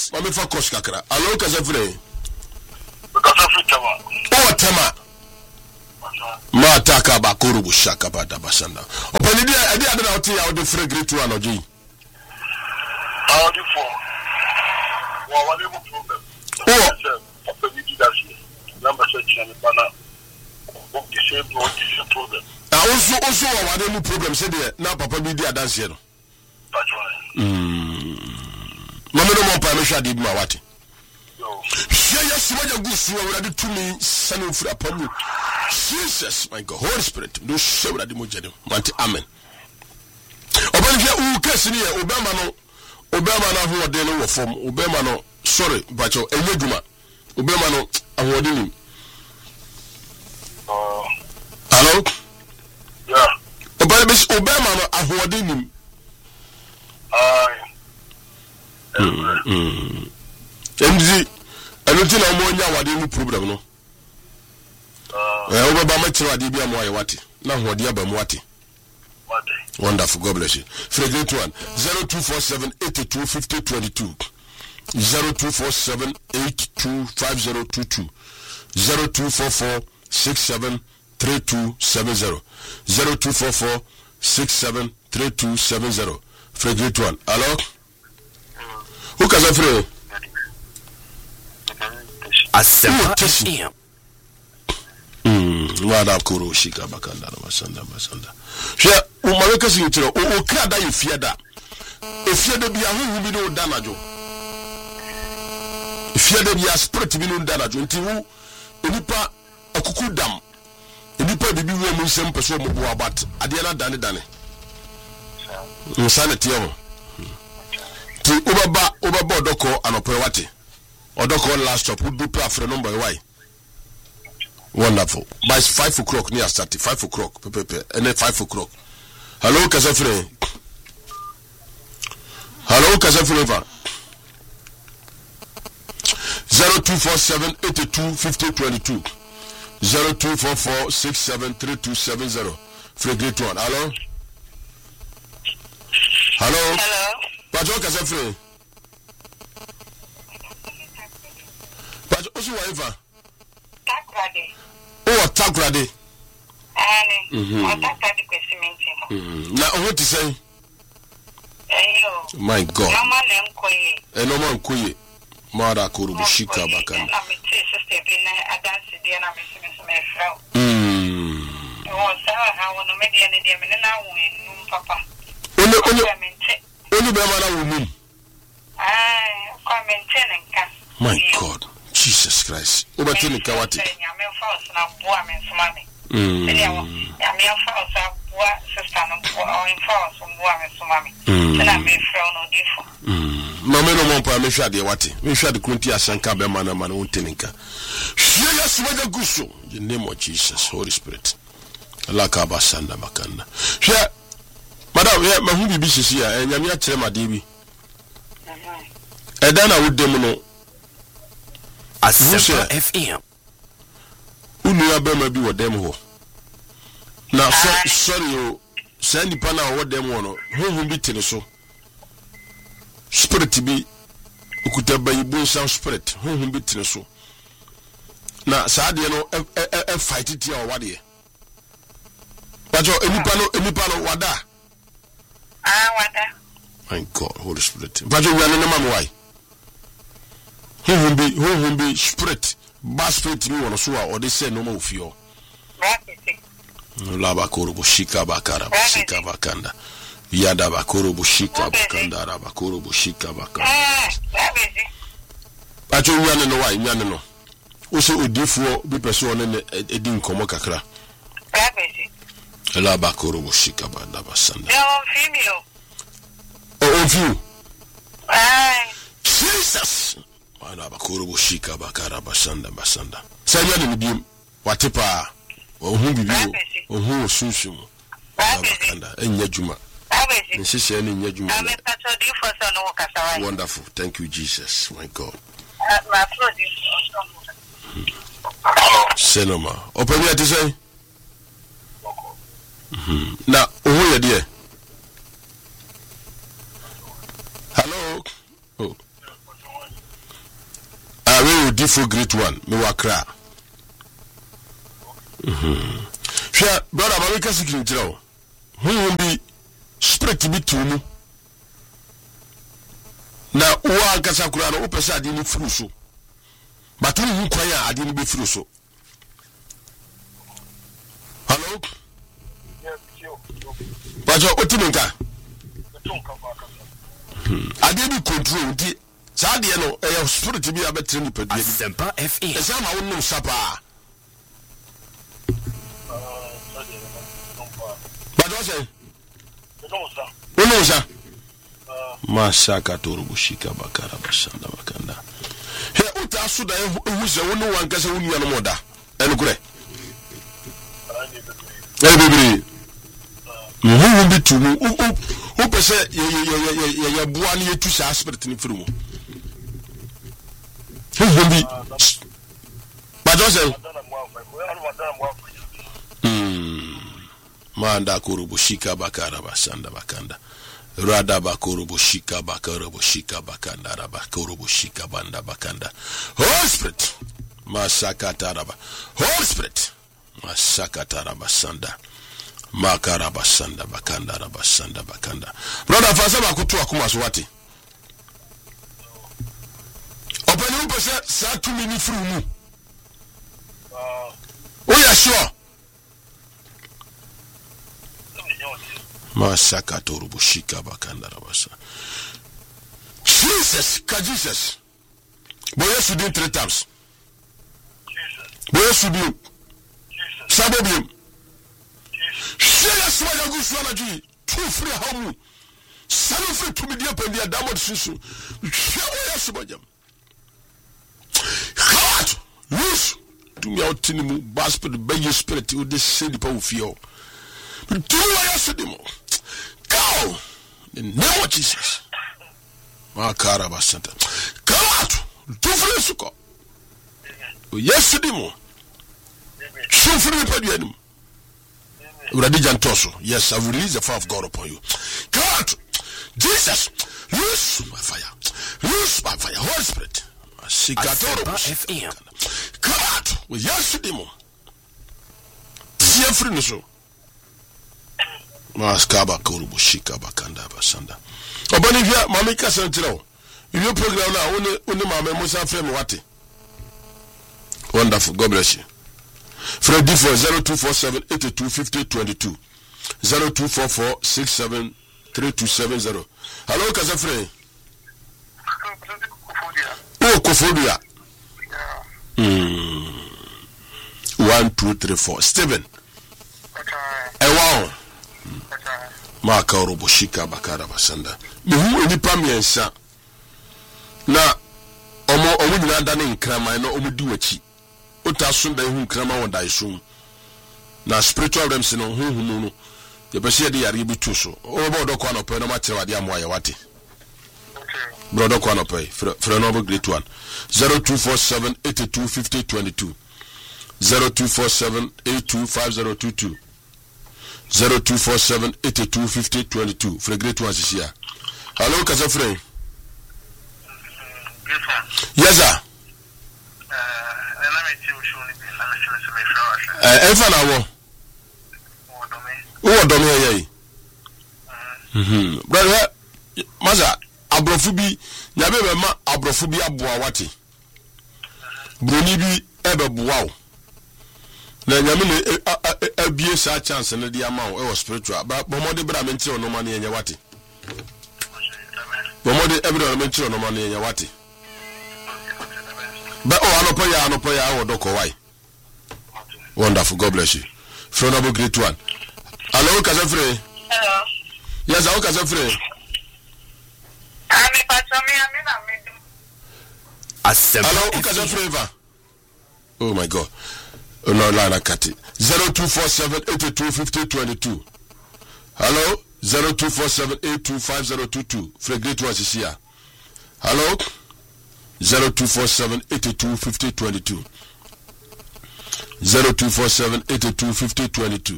mami fa course kakra alo kasafre Kasafre o tema ma taka ba korubu shaka ba da basanda opani dia ade ade na oti ya ode free great one oji audi for wa wale mu problem opani dia shi number search and bana o the same problem also wa wale mu problem say de na papa bi dia dance here no that's right mama no mo pa me hwa de bi ma wate yes waja gusu awurade tumi sanu fura pamu Jesus my God Holy Spirit do show awurade mo jede manti amen obani u case ni e obama no ahode no wo fom obama no sorry bacho enyeduma obama no ahode ni hello yeah obama no ahode ni Emzi enuti na mo nya wade mu problem no obaba ma chira wade bia mo aye wate na hode aba mu wate wonderful God bless you for great one 0247825022 0247825022 0244673270 0244673270 for great one hello who can I free Asempa FM. Wada koro shika bakanda na masanda. Hwe umaweka sintiro o krada yefiada. Efiada bia hu bi no danajo. Efiada bia spirit bi no danajo nti hu enipa akuku dam. Enipa bibi wo mu nsem peso mo bo abat. Ade na dane. Nsane tiyo. Ti obaba odoko anope wate. Odoko last stop would do after number why. Wonderful. By 5 o'clock near starting 5 o'clock. And then 5 o'clock. Hello, Kasafre. Hello, Kasafre. 0247825022 0244673270 for great one. Hello. Hello. Pajo Kasafre. Pajo Osu Waiva. Takrade. Oh, Takrade. Takrade kwesiminti. Na what to say? My God. Mama nemkoye. Enoma nkoye. Mara kuru bushika bakanda. Na mi sister bi na adansi dia na mi frau. Oh, sawa ha wono media ne dia me na wo enum papa. Only be mana wo mum. Kwa maintain nka. My God. Jesus Christ. Obatini kawati. Nyame force na boa me sumame. Nyame force boa sister no boa force boa me sumame. Na me frau no difo. Mama no mo pa me hwa de wate. Me hwa de kunti asanka be mana mana unteninka. Hwe ya subaja guso. In the name of Jesus, Holy Spirit. Allah ka ba sanda makanda. Hwe madam ye mahu bibi sisi ya nyame a kire made bi. Eda na wodem no Asempa FM. Unu ya bema bi wodem ho. Na sorry o send pa na wodem ho no. Hu bi tene so. Spirit bi ukuta bayibu sound spirit. Hu bi tene so. Na saade no fight it ya wade. Pajo enipa no wada. Wada. My God, Holy Spirit. Pajo we na mama why? Who be spirit, bas spirit ni wono so a ode se no ma ofio. Laba korobo shika bakara shika bakanda. Yada bakorobo shika bakanda raba korobo shika bakanda. Pacho nyane no why nyane no. Wo se odifuo bi peso ne edi nkomo kakra. Laba korobo shika banda basanda. Oh, few. Jesus. Ana bakuru bushika bakara basanda. Sanya ni bidim watepa ohu bibi ohu osunsun. Bakanda enya juma. Nsese ni enya juma. Wonderful. Thank you Jesus. My God. Senoma. Open me to say. Na ohu ye die. Hello. Oh. Odifo great one me wakra hwe brother ma weka sikin jirawo bi spirit bi tumu na wa kasa kura no opesa ade ni furu so but hu kwan ya ade ni be furu so. Hello bajo otimenka ade bi control di saade no e spirit bi abetre ni padua Asempa FM esa ma wonu sapa bajo say Unosa Masaka Torubushika Bakara Bashanda Bakanda. He utasu da ehuze wonu wankasa wonu anu moda. Enukure. Bibiri. Mu bitu mu o pese ye bua ni etu sa spirit ni firi mu. He bi. Bajo say. Manda Kurubushika Bakara Bashanda Bakanda. Rada Bakurubushika Bakarubushika Bakanda Rabakurubushika Banda Bakanda. Holy Spirit Masaka Taraba. Holy Spirit Masaka Taraba Sanda Makaraba Sanda Bakanda Rabasanda Bakanda. Brother Fasa Bakutu Akuma Swati. Open you pese sa 2 minutes through mu. Oh yeah sure. Masaka Torubushika Bakanda Rabasa. Jesus, Jesus. Boy, you do 3 times. Boy, you do. Sabobium. Share Swaya Guswanaji. 2 free home. 7 free to be dear Pendia Damod Susu. Share Swayam. God, loose. Do me out in the basket, by your spirit, with this silly power feel. Do what you go in the name of Jesus. Makaraba Santa. Come out. Do for us. Go. Yes, Dimo. Show for me, Padium. Radijan Tosso. Yes, I will release the fire of God upon you. Come out. Jesus. Loose my fire. Loose my fire. Holy Spirit. Come out. Yes, Dimo. See a friend so. Maskaba Kurubushika Bakanda Basanda. Obanivia Mamika Santino. If you program now, only Mamma Musa Frame Wati. Wonderful, God bless you. Freddy for 0247 82 50 22 0244 67 3270. Hello, Kazafre. Oh, Kofodia. 1 2 3 4. Steven. Wow. Maka Roboshika Bakara Basanda. Mihu ni pamiensa. Na omo nyina dane nkrama na omo di wachi. Otasun da hu nkrama won dai sum. Na spiritual realms no hu no. Ye be se de yare bi tu so. O bo do kwa no pe no ma kire wade amoa ye wate. Brother kwa no pe. Fre no great one. 0247 82 50 22 0247 82 5022 0247 82 50 22. For a great one is here. Hello, Kasafre. Yes, sir. Efana wo domi ye. Brother, maza abrofubi nyabe be ma abrofubi aboa wate. Broni bi ebe boa. Na nyame ne abie sa chance ne dia ma wo e spiritual ba bomode bra menti ono ma ne yenye wate. Bomode ebra menti ono ma ne yenye wate. Ba o anopo ya wo doko why. Wonderful, God bless you. Honorable great one. Hello, Kasafre. Hello. Yes, how Kasafre? Hello, Kasafre. Oh my God. No, Lana Kati. 0247 82 50 22. Hello? 0247 82 5022. For great one is here. Hello? 0247 82 50 22. 0247 82 50 22.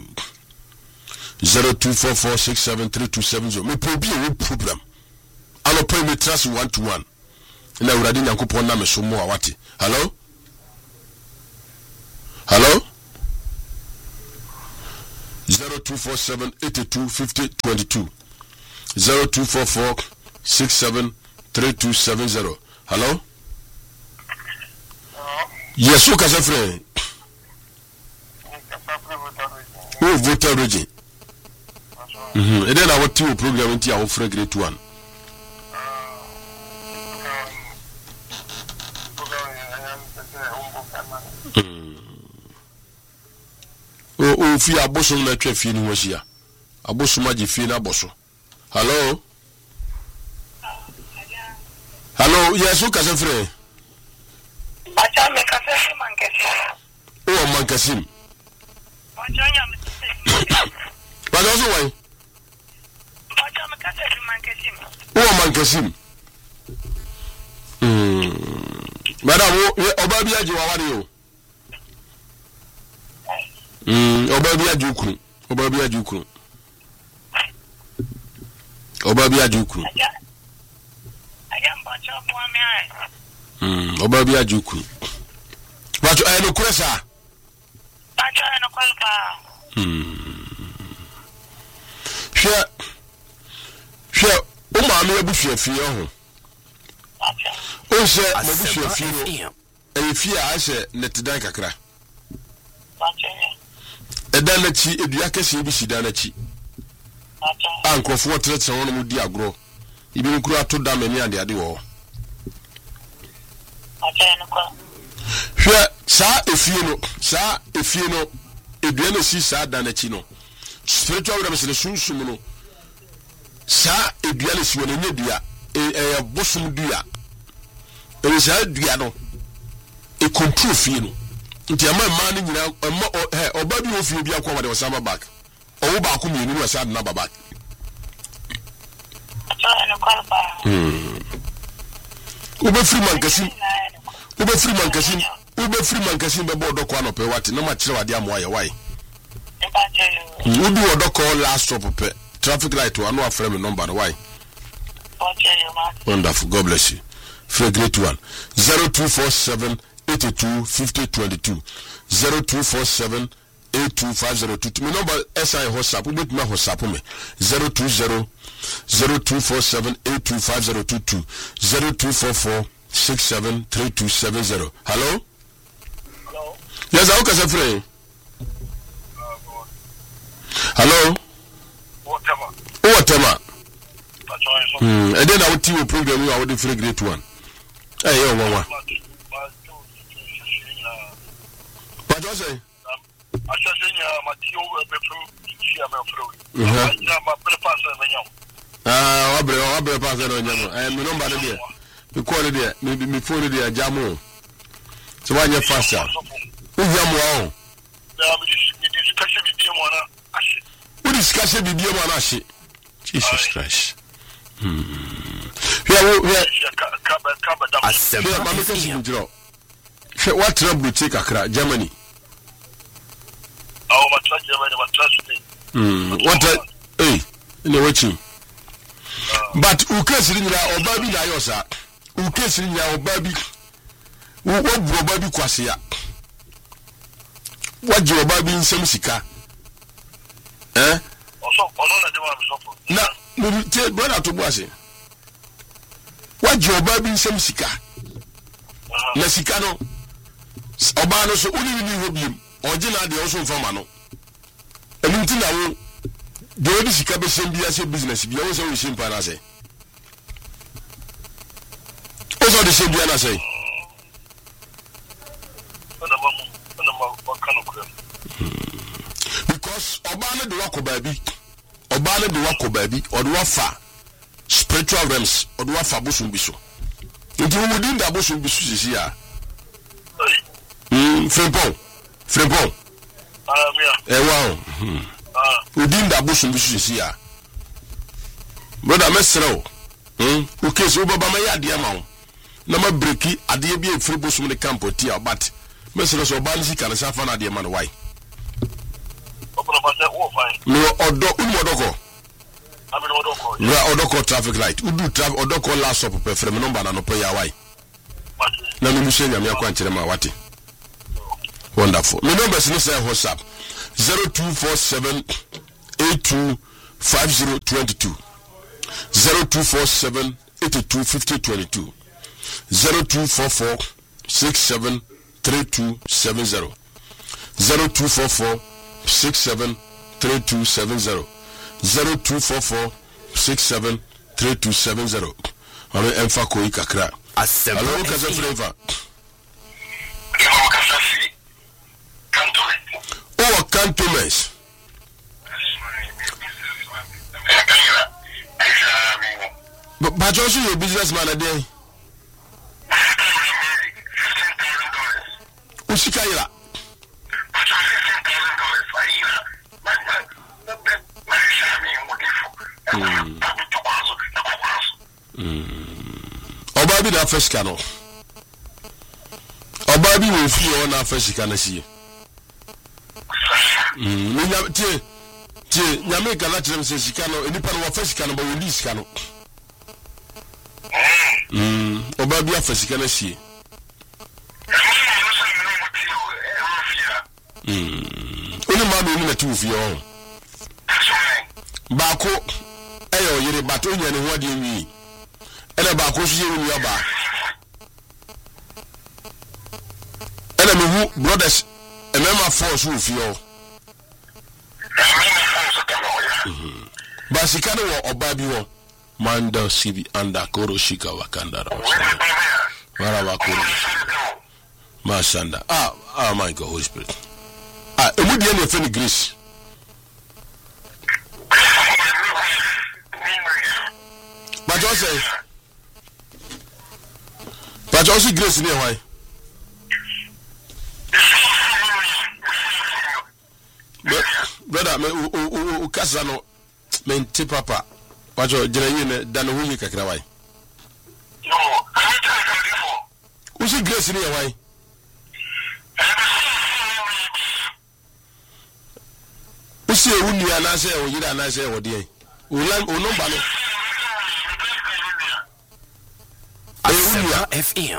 0244 67 3270. Me probably a problem. I'll pay me trust 1 to 1. na urade nyankopon na meso mo awate. Hello 0247825022 0244673270. Hello. Yes, who can say friend? Who voter region? And then our two program into our friend grade 1. Oh, fi abosom na twa fi ni washia. Abosom agi fi na boso. Hello. Hello, yes, who can say friend? Acha me ka se Mankasim. Oh, Mankasim. Acha me. But also why? Acha me ka se Mankasim. Oh, Mankasim. Madam, obabi aji wawari yo. Obabi aji ukru. Obabi aji ukru. Obabi aji ukru. But I no kwesa. Acha no kwalpa. Hwe o ma me abuhwe fie ho. O se mo abuhwe fie no. E fie a se netidan kakra. Eda na chi edua kese bi sida na chi. Ankrofo wotretse wono mu di agro. Ibi nkuru ato da mani ade wo. Hwe sa efie no edua na si sa da na chi no. Spiritual realm se sunsum no. Sa edua na si wono nyedua bosum dua. E sa dua no e control fie no. Nti ama ni nyina oba bi ofie bi akwa wade osama back. Owo ba ko mi ni wasa na back. Ube free Mankasim be bodo kwa no pe wate na ma kire wade amoa why. Udu odoko last stop pe traffic light wa no afre me number why. Wonderful, God bless you. For great one 0247825022 0247825022 my number SI WhatsApp with my WhatsApp me 0247825022 0244673270. Hello. Yes, how can I pray? Hello. Whatever. And then I will tell you program you are the free great one. Hey, yo, mama. What do I say? I just say, Matthew, I'll pass it on you. And we don't bother there. We call it there. Maybe me phone it there, Jamo. So why you faster? Who's Jamo? Discussion with you, who discussion with you, Manashi? Jesus Christ. What trouble will take Accra, Germany? Oh, my trust Germany, what in the watching? But who cares in your baby? Diosa? Who cares in your baby? What baby Quasia? What your baby in Samsika? Eh? No, tell brother to Boise. What your baby in Samsika? Mexico. Obano so only new hobby. Original the also from Mano. And until now, the only Sikabe same business. Be also the same plan say. Also the same plan say. Because Obano the wako baby. Obano the wako baby or the wafa spiritual realms or the wafa busumbiso. Until within the busumbiso here. Frempon. Wow. Within the bush is here. Brother Messero. Okay, so Baba Maya Diamond. Nama breaki, a dear be a free bush from the camp or tea, but Messero so Bansi can suffer a dear man. Why? No, Odoko. Odoko traffic light. Would do Odoko last up a number and no prayer. Why? na me mission nyame akwankyere ma wate. Wonderful. My number is WhatsApp 0247 825022 0247 825022 0244 673270 0244 673270 0244 673270. Alo emfa ko ikakra. Alo kaza flavor. Oh, Cantonese. But also your businessman a day. Usikaira. Obabi na first cano. Obabi will feel on first cano see. Nyame ka na kyerem se sika no enipa no wa fasika no ba woli sika no oba bia fasika na sie oni ma no ni na tu fi o ba ko ayo yire ba to nya ne ho ade wi ena ba ko so ye wi aba ena me hu brothers emema force wi fi o Basikane wa obabi wo manda sibi anda koro shika wakanda wara wakoro masanda my God, Holy Spirit emudi ene feni grace but also grace ni why brother me o kasa no menti papa wacho jira yine dan huyi kakra wai no usi grace ni wai usi ewuni anase o yira anase o de o number no Asempa FM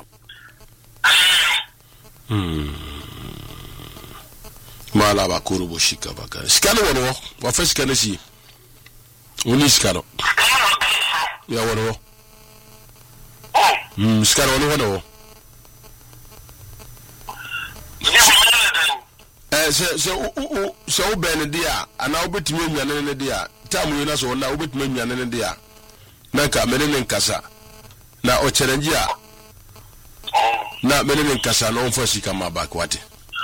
mala ba kurubo shika baka skano wono wa fa skano si oni skano ya wono skano wono se o ben dia ana obetimi nwane ne dia tamu na so na obetimi nwane ne dia na ka menene nkasa na o challenge a na menene nkasa na on fa shika ma bakwate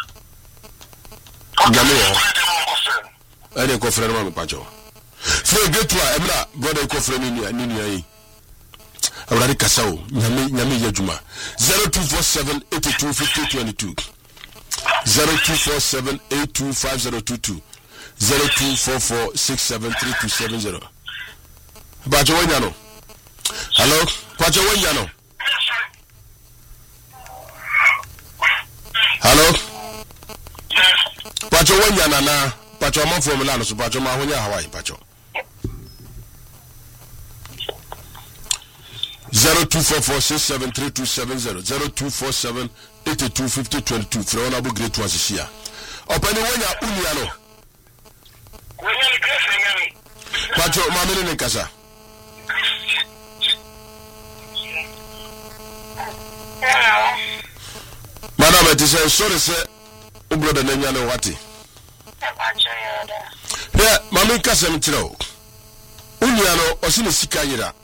Nyame yo. Ene ko frere ma me pacho. Frere getwa emra brother ko frere ni yi. Awrari kasao nyame yadwuma. 0247825022. 0247825022. 0244673270. Pacho wanya no. Hello, pacho wanya no. Hello. Pacho wanya nana pacho man formula no so pacho ma honya Hawaii pacho 0244673270 0247825022 from Honorable Great Wasisia opani wanya unia no pacho ma mele ne kasa madam it is sorry sir brother na nyane wati yeah mami kasem tiro unia no osine sika yira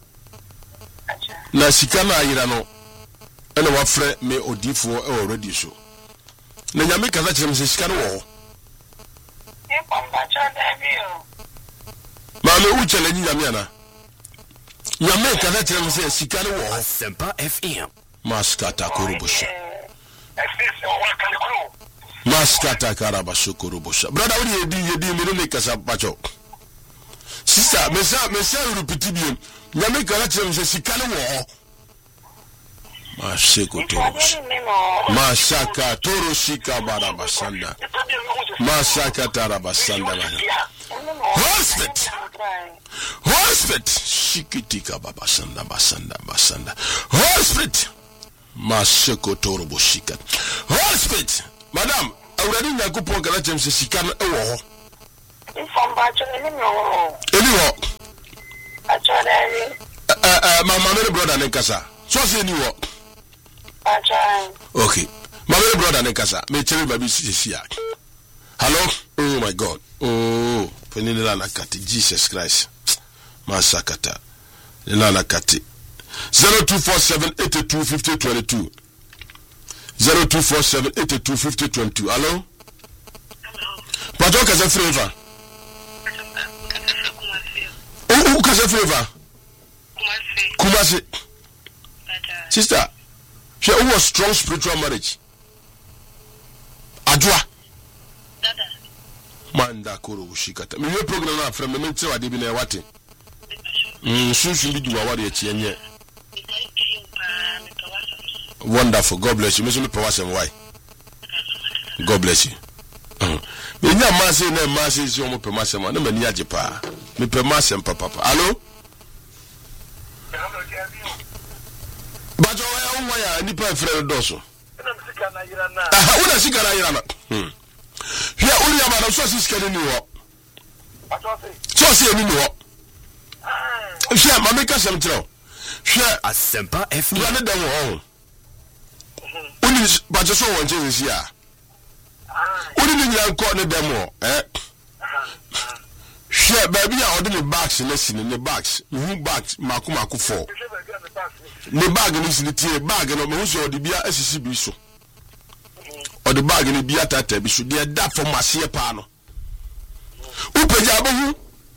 na sika na yira no ene wa frɛ me odifo e already so na nyame kaza kyerem se sika no wo e pamba cha davio mami u challenge nyame ana nyame kaza kyerem se sika no wo Asempa FM maskata korobosha Maskata karaba shukuru bosha. Brother, what you me kasa pacho. Sister, mesa urupiti bi. Nyame kala chem se sikale wo. Masheko toros. Mashaka toroshika barabasanda. Mashaka tarabasanda. Hospital. Shikitika babasanda basanda. Hospital. Maseko torobo shika. Holy Spirit, madam, already Yakupon Galachem says she can. Anyhow, my mother brother Nekasa. So say you walk. Okay. My mother brother Nekasa. Me tell you baby here. Hello? Oh my God. Oh, Penila Nakati. Jesus Christ. Masakata. Nila Nakati. 0247-8250-22. 0247-8250-22. Hello? Pato Kasa Flavor. Who Kasa Flavor? Kumasi. Sister, she was strong spiritual marriage. Adwa. Manda koro ushikata. Me program na from me tell ade bi na wate. Sunsun bi duwa wade echi enye. Wonderful. God bless you. Me so me power some why. God bless you. Me nya mase na mase si o mo pema sem na mani age pa. Me pema sem papa. Hello? Bajo wa o ya ni pa frere doso. Una sikana yirana. Here only about so sikana ni wo. So say ni wo. Here mameka sem tro. Here Asempa FM. Ya ne dem ho. Uni bajo so won je si a. Uni ni yan ko ne dem ho. Here baby a odi ni bags na sini ni bags. Hu bags maku 4. Ni bag ni sini tie bag no me hu so odi bia asisi bi so. Odi bag ni bia tata bi so de da for masie pa no. Upeja abahu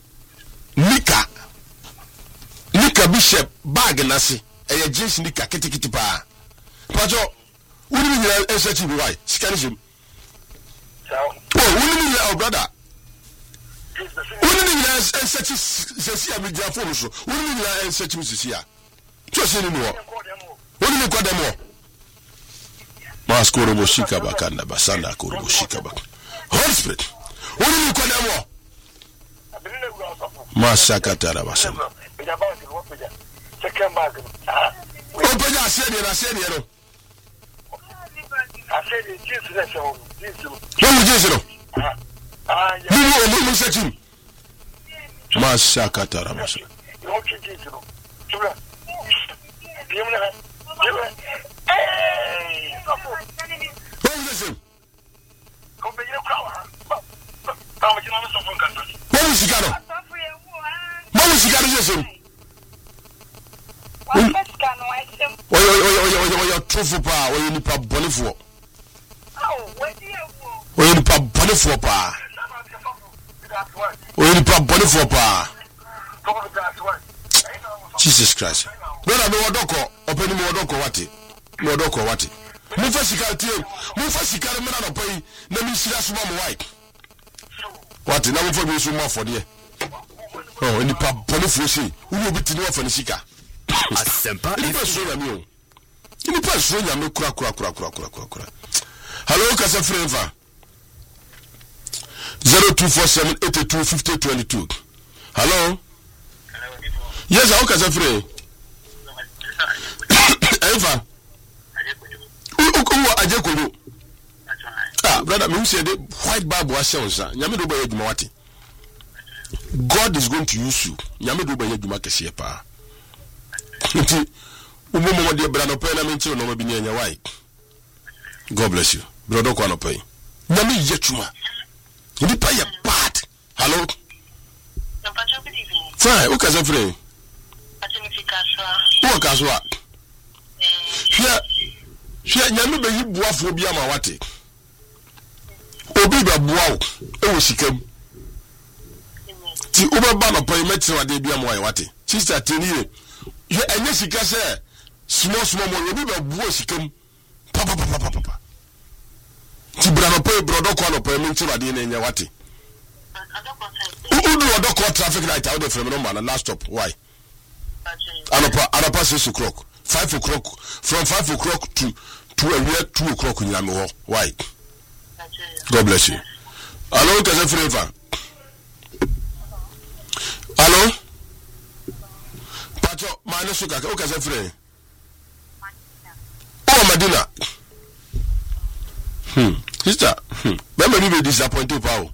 Nika bishop bag na se eye jeans nika kitikiti pa. Pajo uni ni research bi why sikanism. Oh uni ni brother. Uni ni research sesi abi dia phone so. Uni ni research mi sesi a. So se ni no. Uni ni kwa demo. Maskoro boshika bakanda basanda koro boshika bak. Holy Spirit. Uni ni kwa demo. Masakata la basanda. Second bag. Opeja asedi na asedi no. Asedi Jesus na so. Who Jesus no? Mu searching. Masakata la basanda. You Jesus no. Chura. Biemna. Who Jesus? Come be you crowd. Come you know so fun kan. Who sikano? Who sikano Jesus? Oyo trufu pa, oyo ni pa bonifo. Oyo ni pa bonifo pa. Oyo ni pa bonifo pa. Jesus Christ. Brother, me wodoko, openi me wodoko wate. Me wodoko wate. Mu fa sikare me na no pai, na mi sira suma mo wai. Wate na mu fa bi suma for there. Oh, ni pa bonifo si. Wu obi tini wa fa ni sika. Asempa FM. Ini pa so nya me kura. Hello Kasa Flavor. 0247-8250-22. Hello. Yes, how Kasa Flavor? Eva. Uko ajekodo. Brother, me say the white Bible was saying, nyame do ba yeduma wati. God is going to use you. Nyame do ba yeduma kese pa. God bless you. Brother Kwano pay. Nami yechuma. You pay a bad. Hello? Fine, who can say free? Who can say? Here, Yami be you buafobia ma wate. Obi ba buao, e wo sikem. Ti uba ba no pay metri wade bia mo wate. Sister Tini. Ye enye sika se small mo obi be buo sikem. Papa. Ti brano pay brodo kwa no pay mentri wade na enye wate. Udu odoko traffic light out the from number na last stop. Why? Anopa 6 o'clock. 5 o'clock. From 5 o'clock to a year 2 o'clock in Yamiho. Why? God bless you. Hello, Kasa Flavor. Hello? Pacho, Mane Suka, Kasa Flavor. Adina. Sister, Bema be disappointed pa.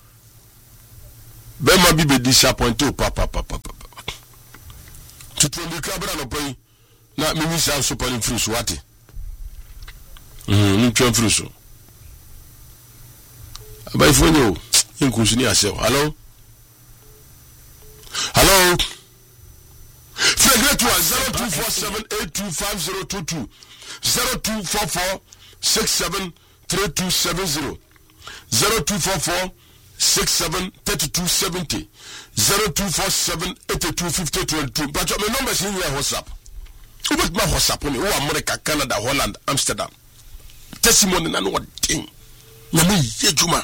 Bema be disappointed papa. Tutu ndi kabra no pai. Na mimi sa so pani frusu wate. Ntwa frusu. Abai fonyo, inkusu ni ase. Hello? Hello? Fregret 0247825022 0244673270 0244673270 0247825022. But my number is in your WhatsApp. Who was my WhatsApp on America, Canada, Holland, Amsterdam? Testimony and what thing? Nami Yejuma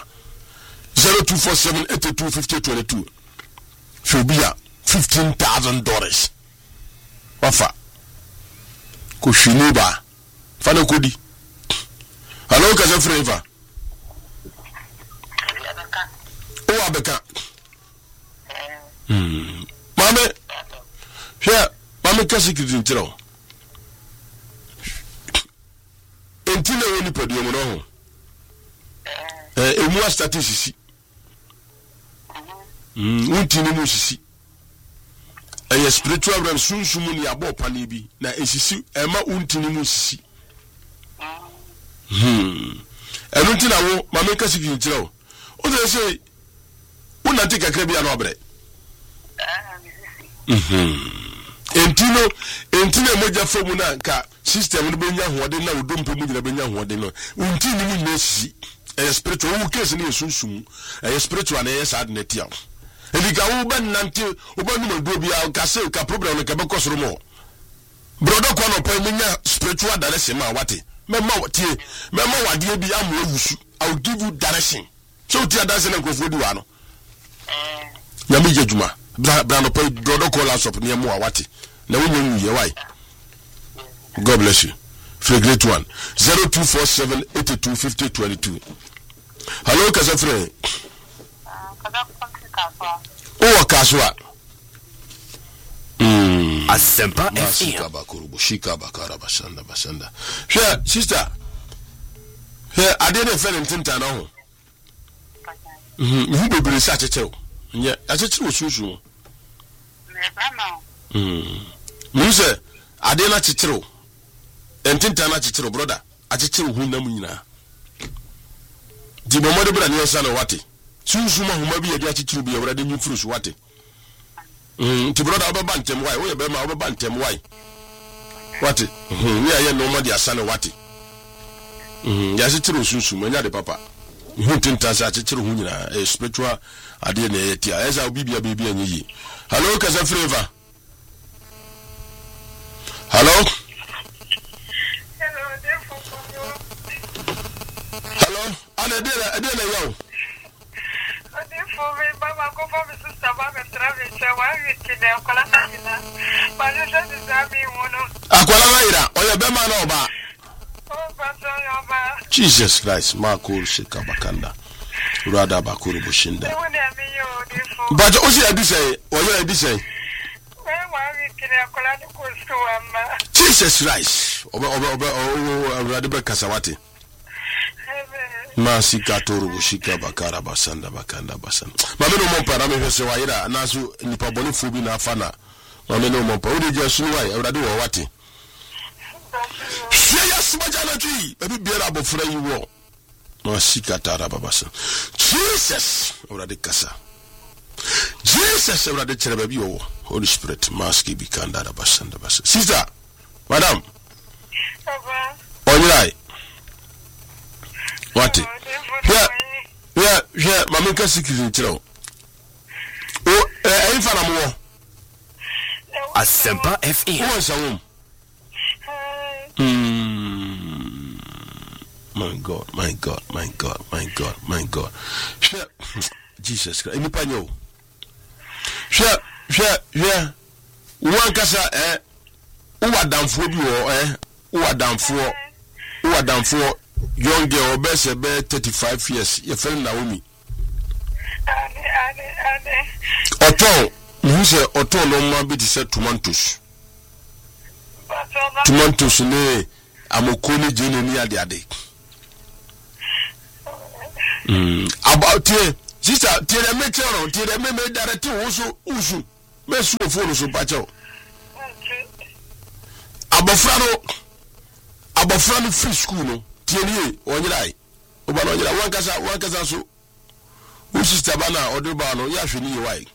0247825022. Should be $15,000. Offer. Kushiniba. Fano Kudi. Hello, Kaza Flavor. Oh, Abeka. Mame. Here, Mame Kasikidin Tiro. Entile woni podium no. Emu statisisi. Untini mu sisi. Eye spiritual realm sunsumu ni abo pani bi na esisi ema untini mu sisi. Enunti na wo mama kasiki nkyira wo. O dey say unante kakra bia na obre. Entino moja fomu na ka system no benya hoode na odompe mu nyina benya hoode no. Untini mu nyesi. Eye spiritual wo case ni sunsumu. Eye spiritual na eye sad netia. Elika wo ben nante oba no do bia ka se ka problem no ka be kosoro mo. Brodo ko no pa menya spiritual direction ma wate. Mema watie mema wade bi am wusu. I will give you direction. So ti adanse na nkofo di wa no. Na me jejuma. Bra no pa brodo ko la sop ne mo wate. Na wo nyu ye why. God bless you. Fregret 1 0247825022. Hello Kasafre. Oh, Kaswa. Asempa FM. Shika bakara basanda. Here, sister. Here, I didn't feel in Tinta now. Who be research a tell? Yeah, as a true susu. Muse, I didn't let it through. And Tinta not it through, brother. I just tell who namina. The moment of the son of Wati. Susu who be a dirty to be already new fruits Wati. To brother Obabantem, why? We be my Obabantem, why? What? Yeah, no more dear son of Wati. Yes, it's true, Susu, when the papa. Who tintas at a true a spiritual idea, as I'll be a baby and ye. Hello, Casafreva. Hello? Hello? I didn't know. Jesus Christ, Marco Shikabakanda, Rada Bakuru Bushinda. But also, I do say, or you do say, Jesus Christ, Radaba Kasawati. Masika toro bushika bakara basanda bakanda basanda. Mameno mompa na me se waira naso nipa boni fubi na afana. Mameno mompa odi je sunwai awrade wo wate. Sheya smajana tui ebi biara abofra yi wo. Masika tara babasa. Jesus awrade kasa. Jesus awrade chereba bi wo. Holy Spirit maski bikanda basanda basanda. Sister, madam. Onyrai. What? Yeah, Mamika Sikizin Tro. Oh, Infanamu. Asempa FM. Who is a room? My God. Share Jesus Christ. Any panyo. Share. One casa, who are down for you, who are down for. Young girl, best about 35 years. Your friend Naomi. Otto, you say Otto no more be said tomatoes. Tomatoes, ne, amokoni jene ni ade about here sister tell me tell me direct usu me su phone so pacho abofra no free school no tieni onyirai oba no onyira wankasa so u sister bana odeba no ya hweni wai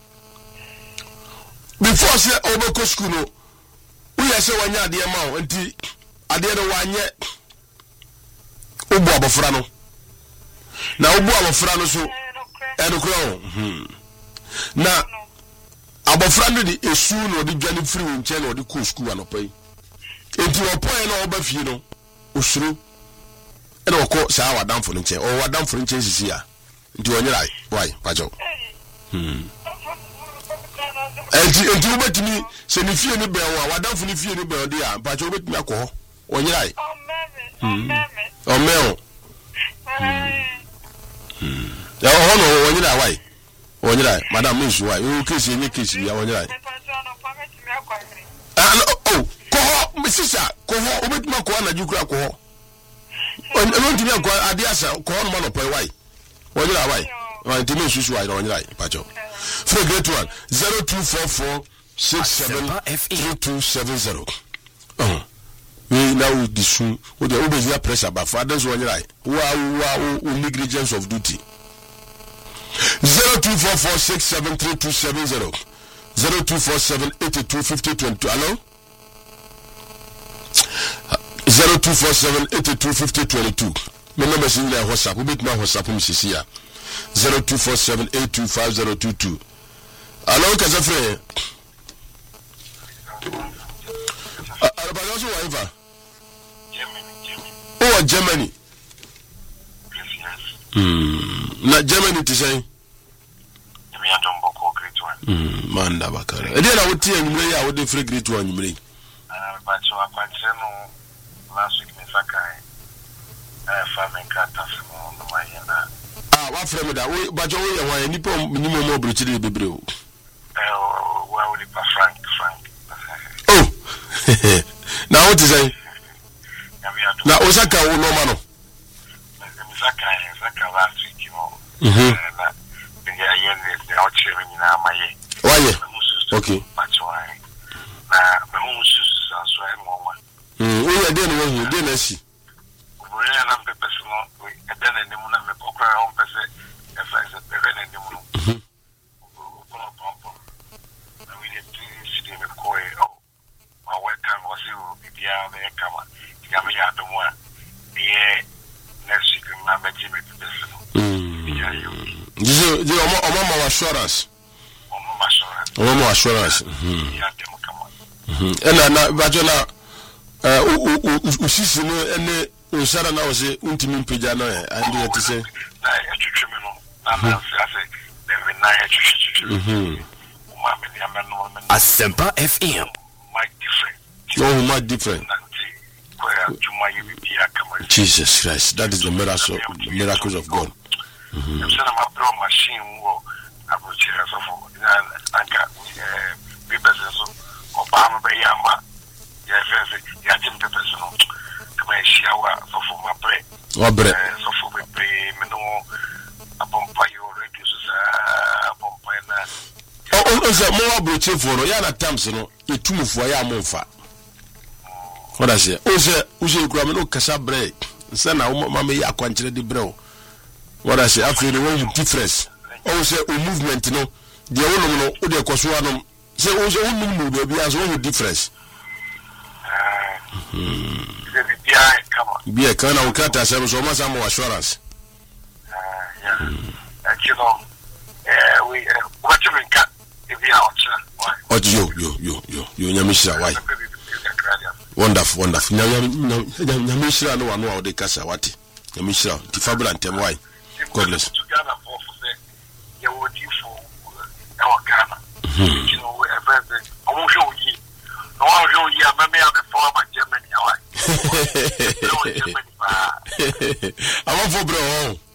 before say obeko school no we say wanya ade ma o nti ade no wanye obu abofra no na obu abofra no so enokro na abofra no di esu no di dwane free nche no di ko school anopai enti opoe no oba fie no osuro ene okọ saa wadamfo no nche o wadamfo nche sisi a nti onyira why pacho enti obetimi se ni fie ni bewo a wadamfo ni fie ni bewo di a pacho obetimi akọ onyira o meo ya hono onyira why onyira madam misu why o kesi ni kesi ya onyira Mrs. Koho, Obetma Kwana Jukra Koho. On to me, Adiasa, Kohan Monopoly. Why? My dimensions wide on right, Pacho. For a great one 0244 673270. We now dissume with the obvious pressure, but fathers one right. Wow, negligence of duty. 0244 673270. 0247 825022. Hello? 0247 825022. My number is in there. WhatsApp. We meet my WhatsApp. Mrs. 0247 825022. Hello, Kazafre. Arabazo waiva. Oh, Germany. Na Germany to say. Manda bakara. Ede na wuti enyumre ya wode free great one enyumre. But so I no last week in Sakai. Farming cattle from my hand. What frame that way? But you are any minimum more British bebre. Where would it be Frank? Oh, now what is it? Now Osaka no mano. Osaka last week, you know. Why? Okay. We are doing what we did. See, we are not personal. We are done in the moon and the poker on person. If I said, we are in the moon. We did see him koi. Oh, my welcome was you. Be out there, come on. You got me out the one. Yeah, next week, I'm not Jimmy personal. You are assurance. Assurance. And Bajona usisi no ene usara na ose untimi mpija no and you to say Asempa FM. My different. Jesus Christ, that is the miracles of God. More broche for yana times no etumu for ya monfa. What I say? Ose kura me no kasa break. Say na mama ya kwanchire di brew. What I say? I feel the one difference. Say movement no. The one no o de kwaso anom. Say ose onum no be bia so one difference. Be a kind of cat as so much more assurance. You know, we what you mean cat if you out. Oh, you Nyamisha, why? Wonderful. Nyamisha no one know the Casa Wati. Nyamisha, the Fabula and Tem, why? God bless. You would you for our Ghana. You know, I won't show you. No, I'll show you. I'm a former Germany. I want for bro.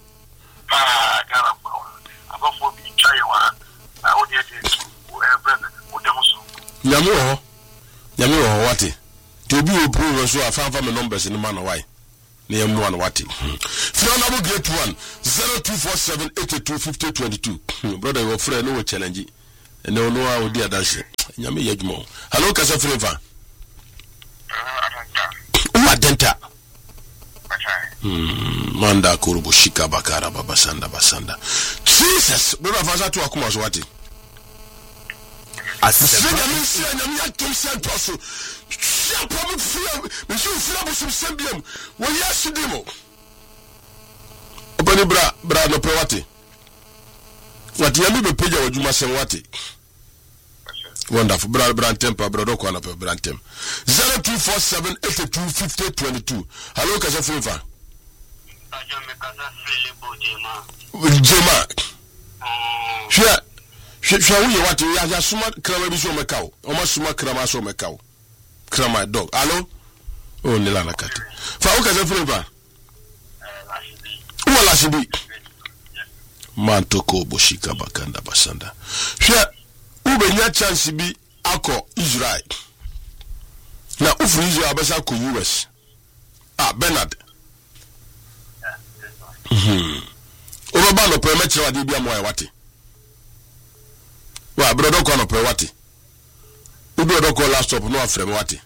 I'm going for the China. I would get it. Yamu, wati. to be open so afa me numbers ni man why na yam no wati Fiona bo great one 0247825022 brother your friend no challenge and no know how dia dance nyame yadwuma hello kasa flavor Adenta Manda kurubu shika bakara basanda Jesus brother fasa to akuma so wati Asempa minsia nyame atom sento so Siapa me fia me so fia bo so sembiam wo yesu demo Obani bra no pe wati Wati yami be peja wajuma sem wati Wonderful. Brother Temper, brother Kwana, brother Tem. 0247825022. Hello, Kasa Flavor. Jema. Shall we what you have suma krama biso mekao. Oma suma krama so mekao. Krama dog. Hello? Oh, Nilana Kati. Fa o Kasa Flavor. Wala sibi. Mantoko boshika bakanda basanda. Ubenya chance bi akọ Israel na ufuru Israel abesa akọ US Bernard Oba no pe mechira wade bia mo wate wa brodo ko no pe wate brodo ko last stop no afrem wate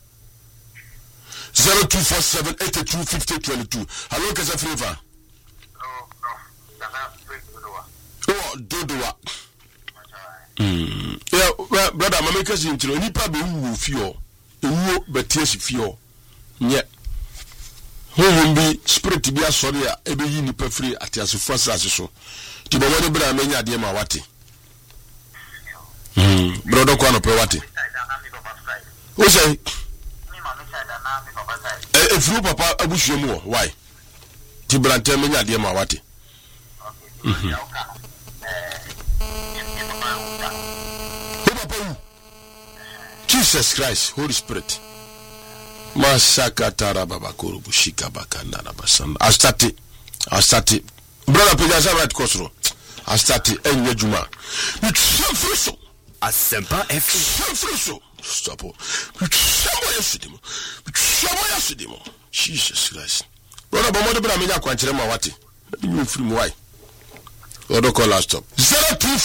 0247825022 hello Kasa Flavor Dodowa yeah, brother, my makers in Tiro, ni probably who feel, who but tears feel. Yet, who will be spirit to be a sorry, a be in the free at your first as so. To the one brother, many idea my wati. Brother, Kwano Pewati. Who say? If you papa, I wish you more. Why? Tibrante, many idea my wati. Jesus Christ, Holy Spirit. Masaka tarababa kurubu shika bakanda na basanda. I start it. Brother Pegaza right kosro. I start it. Enye juma. Mitsamfriso. Asempa F. Stop. Mitsamwa. Jesus Christ. Brother Bomodo bra menya kwanchire ma wate. You free why? Odo call last stop. 0247825022.